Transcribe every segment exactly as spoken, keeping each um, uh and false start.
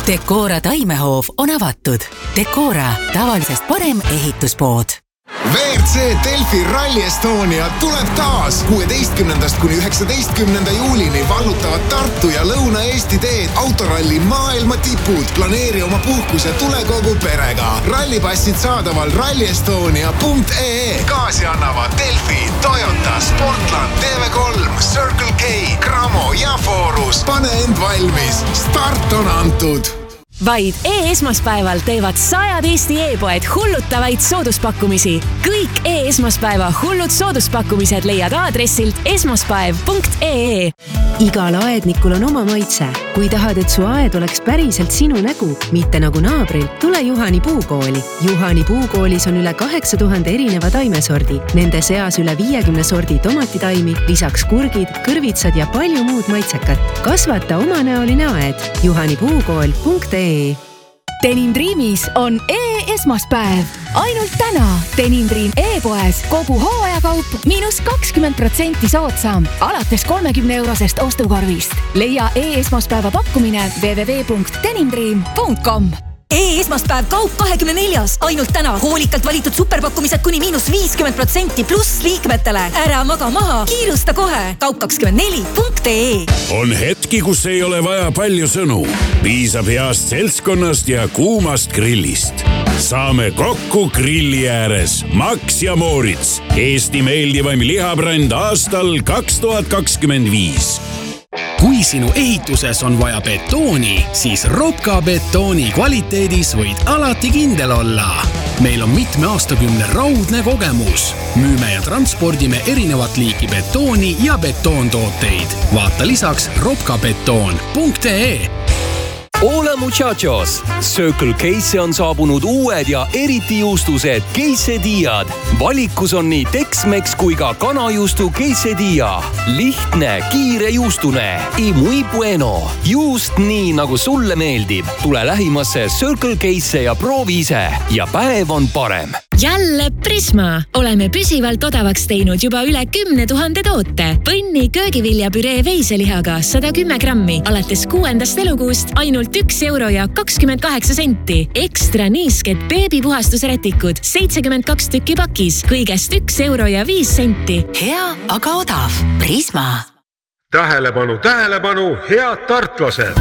Decora taimehoov on avatud. Decora, tavalisest parem ehituspood. V R C Delfi Rally Estonia tuleb taas. kuueteistkümnendast kuni üheksateistkümnenda juulini vallutavad Tartu ja Lõuna-Eesti teed autoralli maailma tipud. Planeeri oma puhkus ja tule kogu perega. Rallipassid saadaval rally estonia punkt ee ee. Kaasi annavad Delfi, Toyota, Sportland, T V kolm, Circle K, Cramo ja Forus. Pane end valmis. Start on antud. Vaid e-esmaspäeval teevad sajad Eesti e-poed hullutavaid sooduspakkumisi. Kõik e-esmaspäeva hullud sooduspakkumised leiad aadressilt esmaspäev punkt ee ee. Igal aednikul on oma maitse. Kui tahad, et su aed oleks päriselt sinu nägu, mitte nagu naabril, tule Juhani puukooli. Juhani puukoolis on üle kaheksa tuhande erineva taimesordi. Nende seas üle viiekümne sordi tomatitaimi, lisaks kurgid, kõrvitsad ja palju muud maitsekat. Kasvata omanäoline aed. Juhani puukool punkt ee. Denim Dreamis on e-esmaspäev. Ainult täna Denim Dream e-poes kogu hooajakaup miinus kakskümmend protsenti soodsam. Alates kolmekümne eurosest ostukorvist. Leia e-esmaspäeva pakkumine w w w punkt denim dream punkt com. E-esmaspäev kaup kahekümne neljas. Ainult täna hoolikalt valitud superpakkumised kuni miinus viiskümmend protsenti pluss liikmetele. Ära maga maha, kiirusta kohe. kaup kakskümmend neli punkt ee. On hetki, kus ei ole vaja palju sõnu. Piisab heast seltskonnast ja kuumast grillist. Saame kokku grilli ääres. Max ja Moritz. Eesti meeldivaim lihabränd aastal kaks tuhat kakskümmend viis. Kui sinu ehituses on vaja betooni, siis Ropka betooni kvaliteedis võid alati kindel olla. Meil on mitme aastakümne raudne kogemus. Müüme ja transpordime erinevat liiki betooni ja betoontooteid. Vaata lisaks ropkabetoon punkt ee. Hola muchachos! Circle K'sse on saabunud uued ja eriti juustused quesadillad. Valikus on nii Tex-Mex kui ka kanajuustu quesadilla. Lihtne, kiire juustune. Y muy bueno. Juust nii, nagu sulle meeldib. Tule lähimasse Circle K'sse ja proovi ise. Ja päev on parem. Jälle Prisma. Oleme püsivalt odavaks teinud juba üle kümne tuhande toote. Põnni köögiviljapüree veiselihaga sada kümme grammi. Alates kuuendast elukuust ainult üks euro ja kakskümmend kaheksa senti. Ekstra niisked beebipuhastusrätikud seitsekümmend kaks tükki pakis. Kõigest üks euro ja viis senti. Hea, aga odav. Prisma. Tähelepanu, tähelepanu, head tartlased!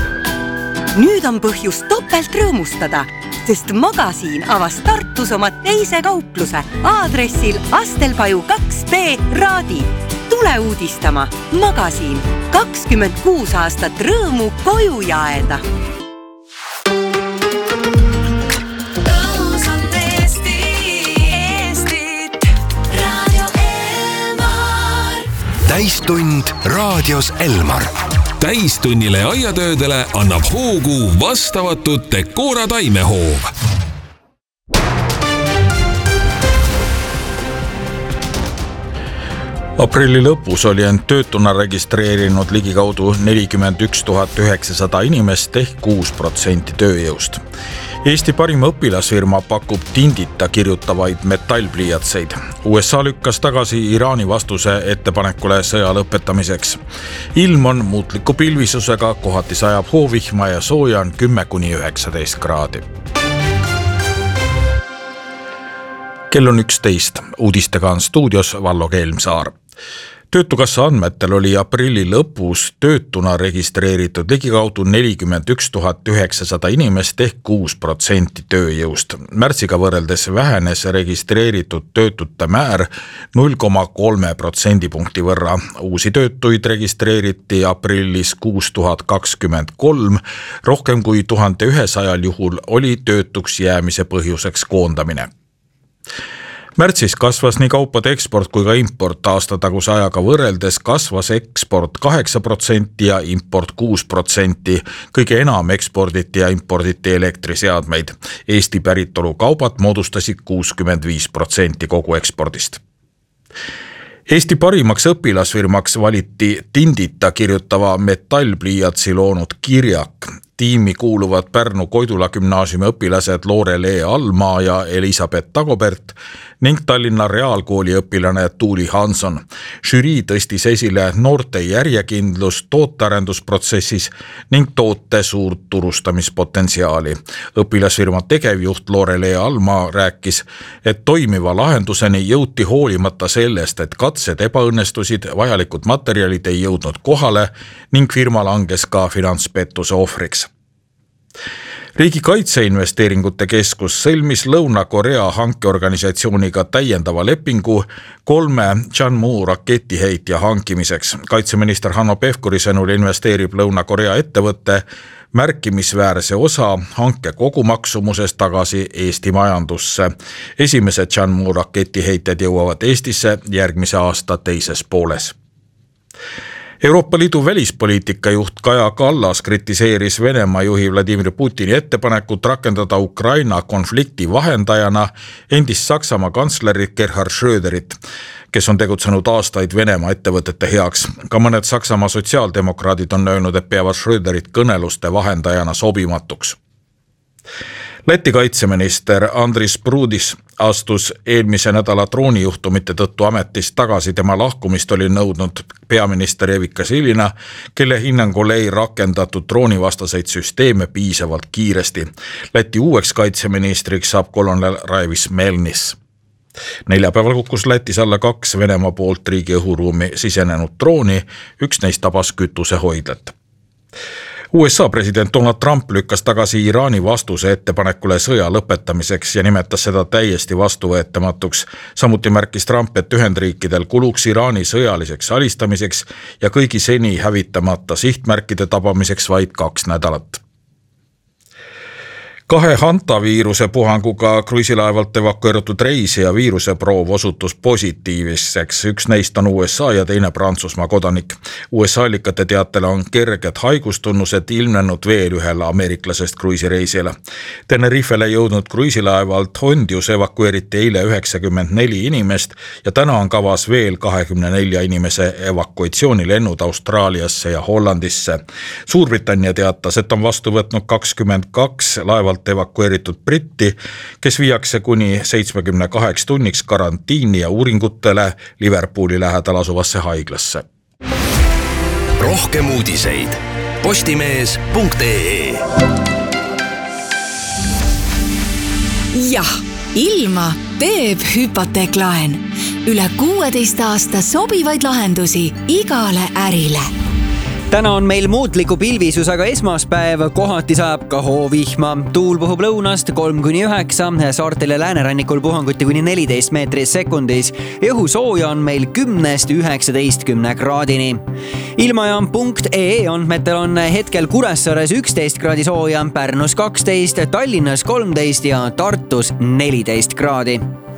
Nüüd on põhjus topelt rõõmustada, sest Magasiin avas Tartus oma teise kaupluse aadressil Astelpaju kaks B Raadi. Tule uudistama. Magasiin. kakskümmend kuus aastat rõõmu koju jaeda. Täistund raadios Elmar. Täistunnile aiatöödele annab hoogu vastavatud Decora taimehoov. Aprilli lõpus oli end töötuna registreerinud ligikaudu nelikümmend üks tuhat üheksasada inimest ehk kuus protsenti tööjõust. Eesti parim õpilasfirma pakub tindita kirjutavaid metallpliiatseid. U S A lükkas tagasi Iraani vastuse ettepanekule sõja lõpetamiseks. Ilm on muutliku pilvisusega, kohati sajab hoovihma ja sooja on kümme kuni üheksateist kraadi. Kell on üksteist. Uudistega on stuudios Vallo Keelmsaar. Töötukassa andmetel oli aprilli lõpus töötuna registreeritud ligikaudu nelikümmend üks tuhat üheksasada inimest ehk kuus protsenti tööjõust. Märtsiga võrreldes vähenes registreeritud töötute määr null koma kolme protsendipunkti võrra. Uusi töötuid registreeriti aprillis kuus tuhat kakskümmend kolm, rohkem kui tuhande ühesajal juhul oli töötuks jäämise põhjuseks koondamine. Märtsis kasvas nii kaupade eksport kui ka import. Aastataguse ajaga võrreldes kasvas eksport kaheksa protsenti ja import kuus protsenti. Kõige enam eksporditi ja imporditi elektriseadmeid. Eesti päritolu kaubad moodustasid kuuskümmend viis protsenti kogu ekspordist. Eesti parimaks õpilasfirmaks valiti tindita kirjutava metallpliiatsi loonud Kirjak. tiimi kuuluvad Pärnu Koidula gümnaasiumi õpilased Loore-Lee Almaa ja Elisabeth Dagobert ning Tallinna Reaalkooli õpilane Tuuli Hanson. Žürii tõstis esile noorte järjekindlust tootearendusprotsessis ning toote suurt turustamispotentsiaali. Õpilasfirma tegevjuht Loore-Lee Almaa rääkis, et toimiva lahenduseni jõuti hoolimata sellest, et katsed ebaõnnestusid, vajalikud materjalid ei jõudnud kohale ning firma langes ka finantspettuse ohvriks. Riigi Kaitseinvesteeringute Keskus sõlmis Lõuna-Korea hankeorganisatsiooniga täiendava lepingu kolme Janmu raketiheitja hankimiseks. Kaitseminister Hanno Pevkuri sõnul investeerib Lõuna-Korea ettevõtte märkimisväärse osa hanke kogumaksumusest tagasi Eesti majandusse. Esimesed Janmu raketiheitjad jõuavad Eestisse järgmise aasta teises pooles. Euroopa Liidu välispoliitika juht Kaja Kallas kritiseeris Venemaa juhi Vladimir Putini ettepanekut rakendada Ukraina konflikti vahendajana endist Saksamaa kantslerit Gerhard Schröderit, kes on tegutsenud aastaid Venemaa ettevõtete heaks. Ka mõned Saksamaa sotsiaaldemokraadid on öelnud, et peavad Schröderit kõneluste vahendajana sobimatuks. Läti kaitseminister Andris Prudis astus eelmise nädala droonijuhtumite tõttu ametist tagasi. Tema lahkumist oli nõudnud peaminister Evika Silina, kelle hinnangul ei rakendatud droonivastaseid süsteeme piisavalt kiiresti. Läti uueks kaitseministriks saab kolonel Raivis Melnis. Neljapäeval kukkus Lätis alla kaks Venemaa poolt riigi õhuruumi sisenenud drooni, üks neist tabas kütusehoidlat. U S A president Donald Trump lükkas tagasi Iraani vastuse ettepanekule sõja lõpetamiseks ja nimetas seda täiesti vastuvõetamatuks. Samuti märkis Trump, et Ühendriikidel kuluks Iraani sõjaliseks alistamiseks ja kõigi seni hävitamata sihtmärkide tabamiseks vaid kaks nädalat. Kahe hantaviiruse puhanguga kruiisilaevalt evakueeritud reisija viiruseproov osutus positiivseks. Üks neist on U S A ja teine Prantsusmaa kodanik. U S A allikate teatele on kerged haigustunnused ilmnenud veel ühele ameeriklasest kruiisireisijale. Tenerifele jõudnud kruiisilaevalt Hondius evakueeriti eile üheksakümmend neli inimest ja täna on kavas veel kahekümne nelja inimese evakuatsioonilennud Austraaliasse ja Hollandisse. Suurbritannia teatas, et on vastu võtnud kakskümmend kaks laevalt evakueeritud britti, kes viiakse kuni seitsmekümne kaheks tunniks karantiini ja uuringutele Liverpooli lähedal asuvasse haiglasse. Rohkem uudiseid postimees punkt ee. Jah, ilma teeb hüpoteeklaen. Üle kuueteist aasta sobivaid lahendusi igale ärile. Täna on meil muutliku pilvisusega esmaspäev, kohati saab ka hoovihma. Tuul puhub lõunast kolm kuni üheksa, saartel ja läänerannikul puhanguti kuni neliteist meetris sekundis. Õhu sooja on meil kümnest üheksateistkümne kraadini. Ilmajaam punkt ee andmetel on hetkel Kuressaares üksteist kraadi sooja, Pärnus kaksteist, Tallinnas kolmteist ja Tartus neliteist kraadi.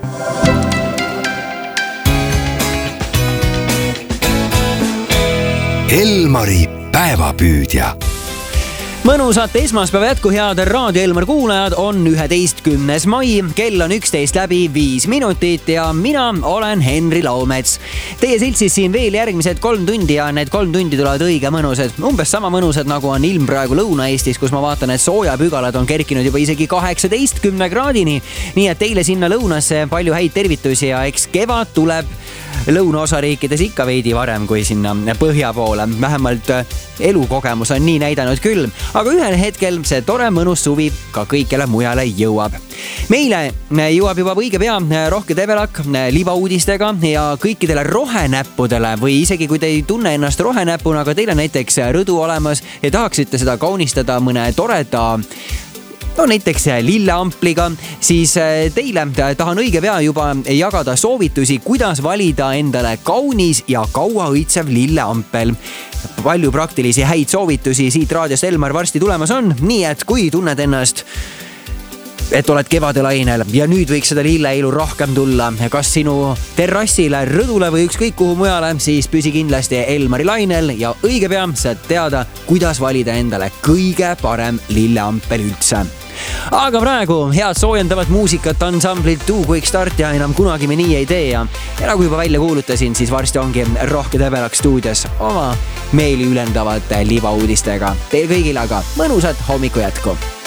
Elmari päevapüüdja. Mõnusat esmaspäeva jätku, head Raadio Elmar kuulajad, on üheteistkümnes mai, kell on üksteist läbi viis minutit ja mina olen Henri Laumets. Teie siltsis siin veel järgmised kolm tundi ja need kolm tundi tulevad õige mõnusad. Umbes sama mõnusad, nagu on ilm praegu Lõuna-Eestis, kus ma vaatan, et soojapügalad on kerkinud juba isegi kaheksateistkümne kraadini. Nii et teile sinna lõunasse palju häid tervitusi ja eks kevad tuleb lõunaosariikides ikka veidi varem kui sinna põhja poole. Vähemalt elukogemus on nii näidanud küll, aga ühel hetkel see tore mõnus suvi ka kõikjale mujale jõuab. Meile jõuab juba õige pea Rohke Debelak libauudistega ja kõikidele rohenäppudele või isegi kui te ei tunne ennast rohenäppuna, aga teil on näiteks rõdu olemas ja tahaksite seda kaunistada mõne toreda no näiteks lilleampliga, siis teile tahan õige pea juba jagada soovitusi, kuidas valida endale kaunis ja kaua õitsev lilleampel. Palju praktilisi häid soovitusi siit raadiost Elmar varsti tulemas on, nii et kui tunned ennast, et oled kevadelainel ja nüüd võiks seda lilleilu rohkem tulla, kas sinu terrassile, rõdule või ükskõik kuhu mujale, siis püsi kindlasti Elmari lainel ja õige pea saad teada, kuidas valida endale kõige parem lilleampel üldse. aga praegu head soojendavat muusikat ansamblilt Too Quick Start ja enam kunagi me nii ei tee ja ja nagu juba välja kuulutasin, siis varsti ongi Rohke Debelak stuudios oma meeli ülendavate libauudistega. Teil kõigil aga mõnusat hommiku jätku!